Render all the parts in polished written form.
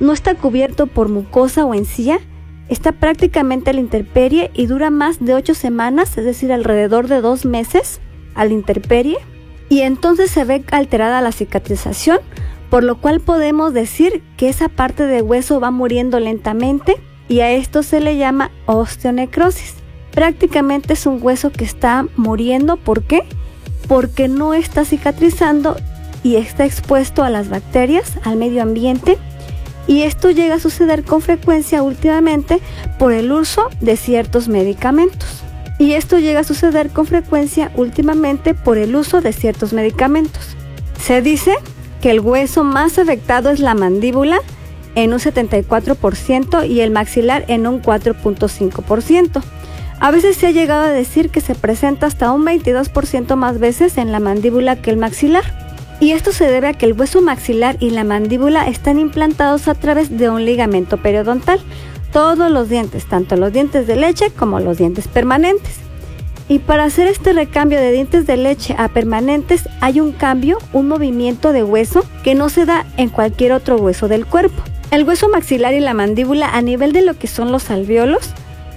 no está cubierto por mucosa o encía, está prácticamente a la intemperie y dura más de 8 semanas, es decir, alrededor de 2 meses a la intemperie, y entonces se ve alterada la cicatrización, por lo cual podemos decir que esa parte de hueso va muriendo lentamente y a esto se le llama osteonecrosis. Prácticamente es un hueso que está muriendo. ¿Por qué? Porque no está cicatrizando y está expuesto a las bacterias, al medio ambiente, y esto llega a suceder con frecuencia últimamente por el uso de ciertos medicamentos. Se dice que el hueso más afectado es la mandíbula en un 74% y el maxilar en un 4.5%. A veces se ha llegado a decir que se presenta hasta un 22% más veces en la mandíbula que el maxilar. Y esto se debe a que el hueso maxilar y la mandíbula están implantados a través de un ligamento periodontal. Todos los dientes, tanto los dientes de leche como los dientes permanentes. Y para hacer este recambio de dientes de leche a permanentes hay un cambio, un movimiento de hueso que no se da en cualquier otro hueso del cuerpo. El hueso maxilar y la mandíbula a nivel de lo que son los alvéolos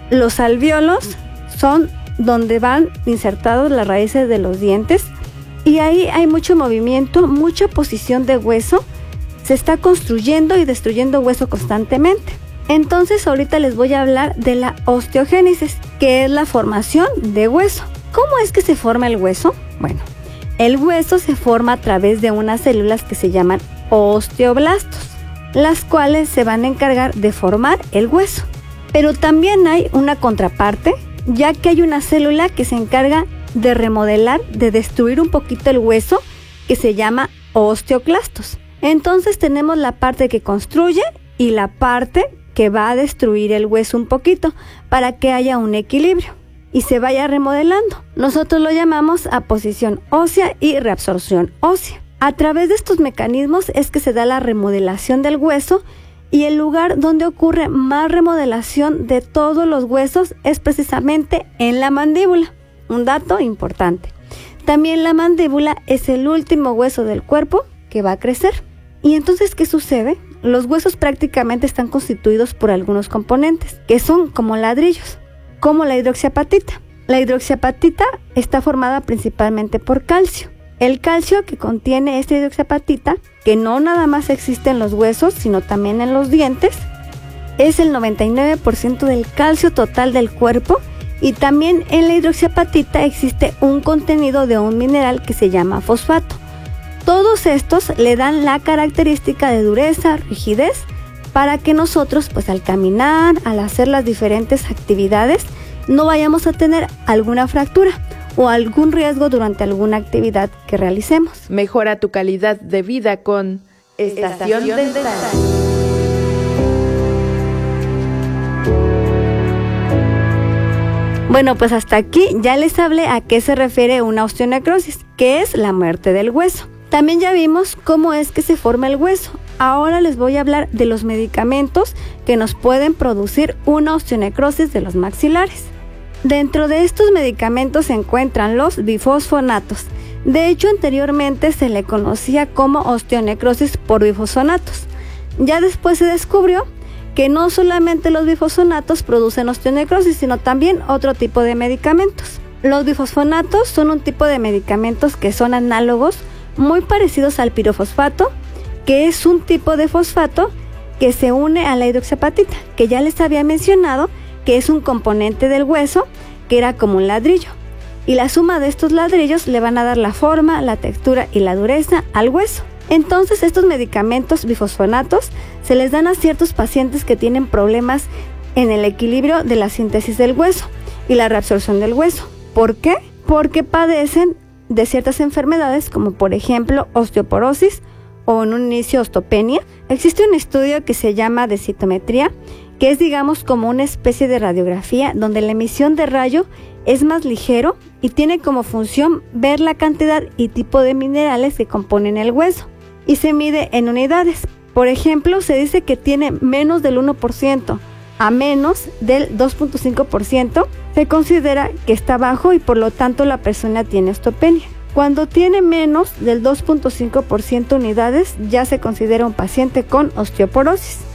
son donde van insertados las raíces de los dientes y ahí hay mucho movimiento, mucha posición de hueso, se está construyendo y destruyendo hueso constantemente. Entonces ahorita les voy a hablar de la osteogénesis, que es la formación de hueso. ¿Cómo es que se forma el hueso? Bueno, el hueso se forma a través de unas células que se llaman osteoblastos, las cuales se van a encargar de formar el hueso. Pero también hay una contraparte, ya que hay una célula que se encarga de remodelar, de destruir un poquito el hueso, que se llama osteoclastos. Entonces tenemos la parte que construye y la parte que va a destruir el hueso un poquito para que haya un equilibrio y se vaya remodelando. Nosotros lo llamamos aposición ósea y reabsorción ósea. A través de estos mecanismos es que se da la remodelación del hueso y el lugar donde ocurre más remodelación de todos los huesos es precisamente en la mandíbula. Un dato importante. También la mandíbula es el último hueso del cuerpo que va a crecer. ¿Y entonces qué sucede? Los huesos prácticamente están constituidos por algunos componentes, que son como ladrillos, como la hidroxiapatita. La hidroxiapatita está formada principalmente por calcio. El calcio que contiene esta hidroxiapatita, que no nada más existe en los huesos, sino también en los dientes, es el 99% del calcio total del cuerpo. Y también en la hidroxiapatita existe un contenido de un mineral que se llama fosfato. Todos estos le dan la característica de dureza, rigidez, para que nosotros, pues al caminar, al hacer las diferentes actividades, no vayamos a tener alguna fractura o algún riesgo durante alguna actividad que realicemos. Mejora tu calidad de vida con Estación Dental. Bueno, pues hasta aquí ya les hablé a qué se refiere una osteonecrosis, que es la muerte del hueso. También ya vimos cómo es que se forma el hueso. Ahora les voy a hablar de los medicamentos que nos pueden producir una osteonecrosis de los maxilares. Dentro de estos medicamentos se encuentran los bifosfonatos. De hecho, anteriormente se le conocía como osteonecrosis por bifosfonatos. Ya después se descubrió que no solamente los bifosfonatos producen osteonecrosis, sino también otro tipo de medicamentos. Los bifosfonatos son un tipo de medicamentos que son análogos muy parecidos al pirofosfato, que es un tipo de fosfato que se une a la hidroxiapatita, que ya les había mencionado que es un componente del hueso que era como un ladrillo. Y la suma de estos ladrillos le van a dar la forma, la textura y la dureza al hueso. Entonces estos medicamentos bifosfonatos se les dan a ciertos pacientes que tienen problemas en el equilibrio de la síntesis del hueso y la reabsorción del hueso. ¿Por qué? Porque padecen de ciertas enfermedades como por ejemplo osteoporosis o en un inicio osteopenia. Existe un estudio que se llama densitometría, que es digamos como una especie de radiografía donde la emisión de rayo es más ligero y tiene como función ver la cantidad y tipo de minerales que componen el hueso y se mide en unidades. Por ejemplo, se dice que tiene menos del 1% a menos del 2.5%, se considera que está bajo y por lo tanto la persona tiene osteopenia. Cuando tiene menos del 2.5% unidades, ya se considera un paciente con osteoporosis.